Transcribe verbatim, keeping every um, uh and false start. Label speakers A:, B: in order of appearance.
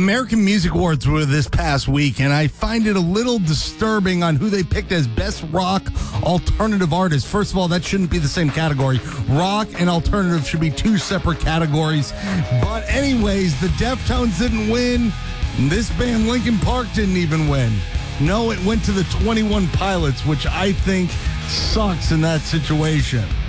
A: American Music Awards were this past week, and I find it a little disturbing on who they picked as Best Rock Alternative Artist. First of all, that shouldn't be the same category. Rock and alternative should be two separate categories. But anyways, the Deftones didn't win. This band, Linkin Park, didn't even win. No, it went to the twenty-one Pilots, which I think sucks in that situation.